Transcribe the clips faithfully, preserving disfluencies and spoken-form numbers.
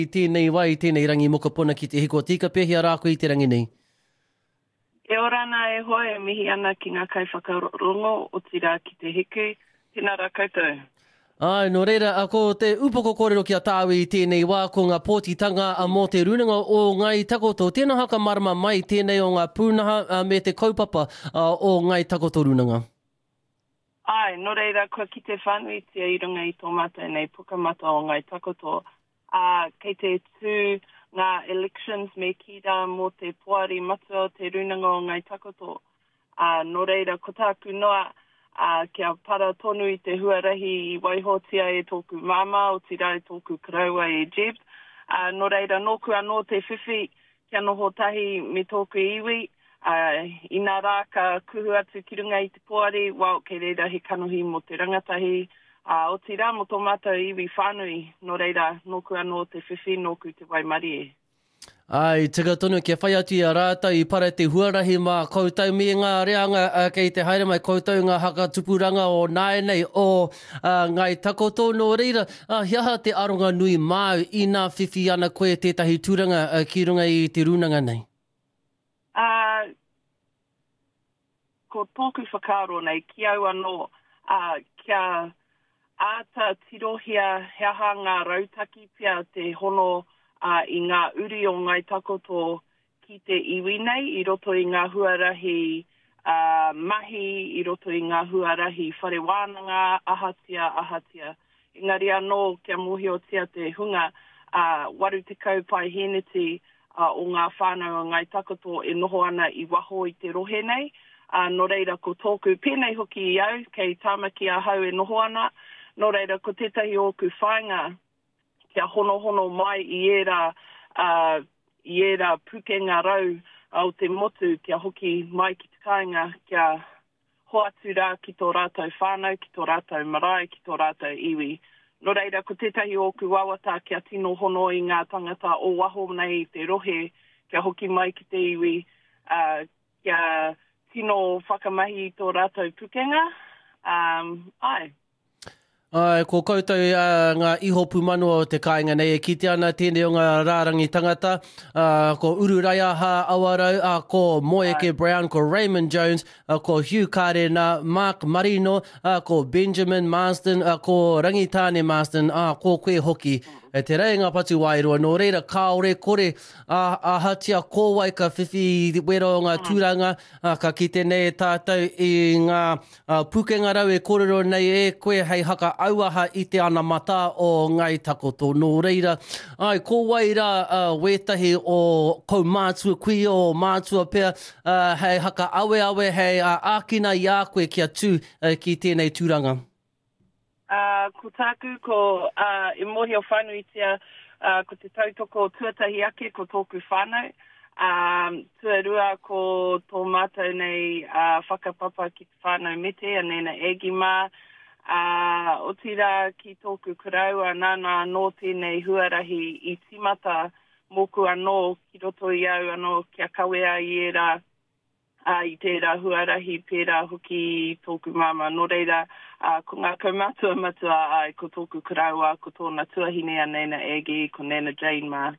I tēnei wai, i tēnei rangi mokopuna ki te hiko tika pēhia rāko i te rangi nei. E orana e hoe e mihi ana ki ngā kai whakarongo o tira ki te hiku. Tēnā rā koutou. Ai, no reira, a ko te upoko kōrero ki a tāwi i tēnei wā ko ngā pōtitanga a mō te runanga o Ngai Takoto. Tēnā haka marama mai tēnei o ngā pūnaha a, me te kaupapa a, o Ngai Takoto runanga. Ai, no reira, kua ki te whanui tia i runga i tō mata nei pukamata o Ngai Takoto. Uh, kei te tū ngā elections me kira mō te poari matua te runanga o Ngai Takoto. Uh, no reira, ko tāku noa uh, kia para tonu i te huarahi i waihotia e tōku mama, o tira e tōku karaua e Jeb. Uh, no reira, nōku anō te whiwhi kia noho tahi me tōku iwi. Uh, I nā rā ka kuhu atu ki runga i te poari, wau kei reira he kanohi mo te rangatahi. Uh, o tira mo tō mātou iwi whānui, no reira, nōku anō te whiwhi, nōku te waimari e. Ai, tika tonu kia whai atu i a rātau i para te huarahi mā koutou me ngā reanga uh, kei te haere mai koutou ngā haka tupuranga o nāe nei o uh, Ngai Takoto. No reira, uh, hiaha te aronga nui māu i nā whiwhi ana koe tētahi tūranga uh, ki runga i te runanga nei? Uh, ko tōku whakaro nei, ki au anō, uh, kia āta tirohia heaha ngā rautaki pia te hono uh, i ngā uri o Ngai Takoto ki te iwi nei, i roto i ngā huarahi uh, mahi, i roto i ngā huarahi whare wānanga, ahatia, ahatia. Engari anō kia muhi o tia te hunga, uh, waru te kaupai heneti uh, o ngā whānau o Ngai Takoto e noho ana i waho i te rohe nei. Uh, no reira ko tōku pēnei hoki i au, kei tāmaki a hau e noho ana. No reira, ko tētahi o ku whainga, kia hono hono mai i era, uh, i era pukenga rau au te motu, kia hoki mai ki te kāinga, kia hoatu rā ki tō rātou whānau, ki tō rātou marae, ki tō rātou iwi. No reira, ko tētahi o ku wawata, kia tino hono i ngā tangata o waho nei te rohe, kia hoki mai ki te iwi, uh, kia tino whakamahi i tō rātou pukenga. Um, ai. Ai, ko koutou uh, ngā iho pumanu o te kāinga nei, e kite ana tēnei o ngā rārangi tangata, uh, ko Ururaya Ha Awarau, uh, ko Moeke Brown, ko Raymond Jones, uh, ko Hugh Karena, Mark Marino, uh, ko Benjamin Marsden, uh, ko Rangitāne Marsden, uh, ko koe hoki. E te reinga patu wairua, no reira kāore kore a, a hatia kōwai ka whiwhi i wera o ngā tūranga, a, ka kite nei e tātou i ngā a, pukenga rau e kōrero nei e koe hei haka auaha i te ana mata o Ngai Takoto. No reira, ai, kōwai rā a, wētahi o kou mātua kui o mātua pia, a, hei haka awe awe hei a, ākina i a koe kia tū a, ki tēnei tūranga. Uh, ko tāku, ko uh, e mohi o whānui tia, uh, ko te tautoko tuatahi ake, ko tōku whānau. Um, tuarua ko tō mātou nei uh, whakapapa ki te whānau mete, a nena egima. Uh, o tira ki tōku kurau, a nāna anō tēnei huarahi i timata moku anō ki roto i au anō kia kawea i era uh, i tērā huarahi pērā hoki tōku mama. No reira, Uh, ko ngā kaumātua matua ai, ko tōku karaua, ko tōna tuahine a Nena Egi, ko Nena Jane Ma.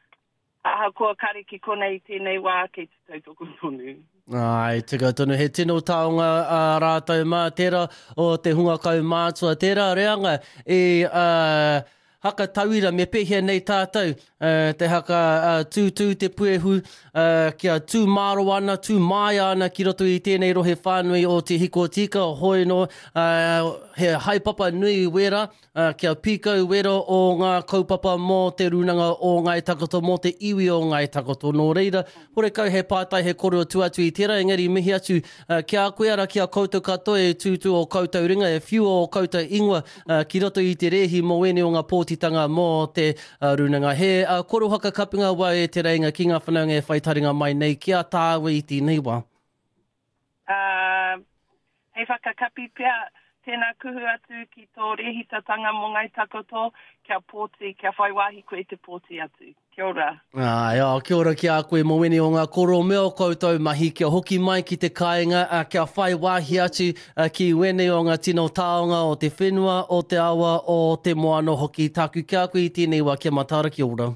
Aha kua kare ki konei tēnei wā kei te tautoko tonu. Ai, tika tonu, he tino taonga uh, rātou mā tērā o te hunga kaumātua. Tērā reanga e uh, haka tauira me pehia nei tātou, uh, te haka uh, tūtū te puehu, uh, kia tū māro ana, tū mai ana ki roto i tēnei rohe whānui o te hiko tika o hoi no, uh, he haipapa nui wera, uh, kia piko wera o ngā kaupapa mō te runanga o Ngai Takoto, mō te iwi o Ngai Takoto. No reira, hore kau he pātai he koro tu atu i tērā, engari mihi atu, uh, kia koe ara kia koutou katoa e tūtū o koutou ringa, e whiu o koutou ingoa, uh, ki roto i te rehi mo wene o ngā pōtitanga mō te uh, runanga. He uh, koro haka kapinga wā e te reinga ki ngā whanaunga e whaitaringa mai nei, kia tāwe i tēnei wā. Uh, hei whakakapi pia, tēnā kuhu atu ki tō rehitatanga mō Ngai Takoto, kia pōti, kia whaiwahi koe te pōti atu. Kia ora. Ah, ia, kia ora ki a koe mo wene o ngā koro mea o koutou mahi, kia hoki mai ki te kāinga, uh, kia whaiwahi atu uh, ki wene o ngā tino taonga o te whenua, o te awa, o te moano hoki taku. Kia koe i tēnei wā, kia matara, kia ora.